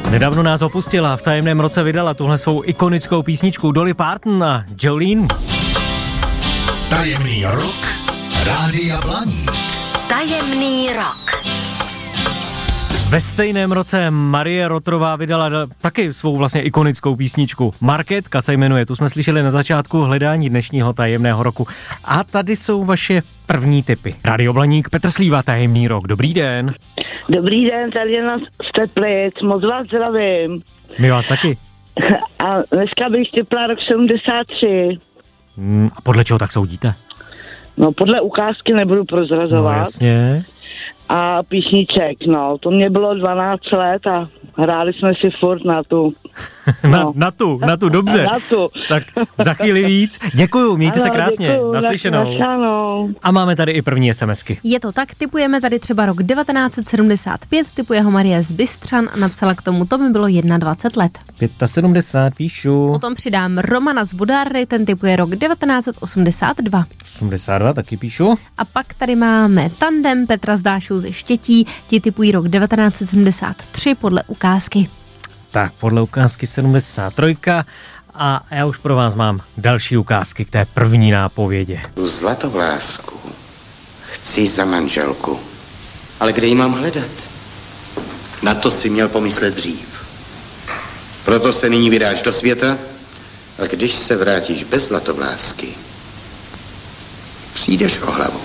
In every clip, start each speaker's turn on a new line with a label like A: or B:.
A: Nedávno nás opustila, v tajemném roce vydala tuhle svou ikonickou písničku Dolly Parton a Jolene.
B: Tajemný rok Rádia Blaník.
C: Tajemný rok.
A: Ve stejném roce Marie Rotrová vydala taky svou vlastně ikonickou písničku. Marketka se jmenuje, tu jsme slyšeli na začátku hledání dnešního tajemného roku. A tady jsou vaše první tipy. Rádio Blaník, Petr Slíva, Tajemný rok. Dobrý den.
D: Dobrý den, tady je nás z Teplic, moc vás zdravím.
A: My vás taky.
D: A dneska bych typla rok 73.
A: A podle čeho tak soudíte?
D: No podle ukázky nebudu prozrazovat.
A: No jasně.
D: A písniček, no, to mě bylo 12 let a hráli jsme si furt na tu. No.
A: na tu, dobře.
D: Na tu.
A: Tak za chvíli víc. Děkuju, mějte se krásně.
D: Děkuju,
A: naslyšenou. A máme tady i první SMSky.
E: Je to tak, tipujeme tady třeba rok 1975, tipuje ho Marie z Bystřan a napsala k tomu, to mi bylo 21 let.
A: 75, píšu.
E: Potom přidám Romana z Budary, ten tipuje rok 1982.
A: 82, taky píšu.
E: A pak tady máme tandem Petra z Dášů ze Štětí, ti tipují rok 1973 podle ukázky.
A: Tak, podle ukázky 73 a já už pro vás mám další ukázky k té první nápovědě.
F: Tu zlatovlásku chci za manželku. Ale kde ji mám hledat? Na to si měl pomyslet dřív. Proto se nyní vydáš do světa a když se vrátíš bez zlatovlásky, přijdeš o hlavu.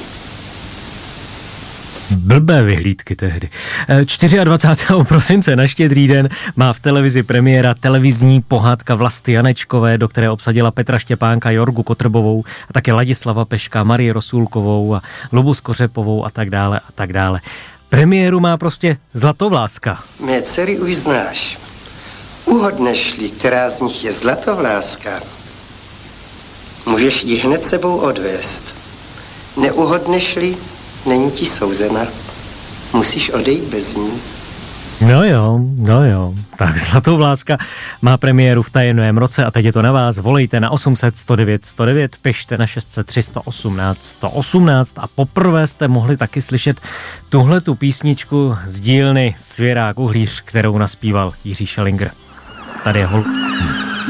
A: Blbé vyhlídky tehdy. 24. prosince na Štědrý den má v televizi premiéra televizní pohádka Vlasty Janečkové, do které obsadila Petra Štěpánka, Jorgu Kotrbovou a také Ladislava Peška, Marii Rosůlkovou a Lubu Skořepovou a tak dále a tak dále. Premiéru má prostě Zlatovláska.
G: Mé dcery už znáš. Uhodneš-li, která z nich je Zlatovláska, můžeš ji hned sebou odvést. Neuhodneš-li, není ti souzena. Musíš odejít bez ní.
A: No jo. Tak Zlatovláska má premiéru v tajemném roce a teď je to na vás. Volejte na 800 109 109, pište na 600 318 118 a poprvé jste mohli taky slyšet tuhletu písničku z dílny Svěrák Uhlíř, kterou naspíval Jiří Šelinger. Tady je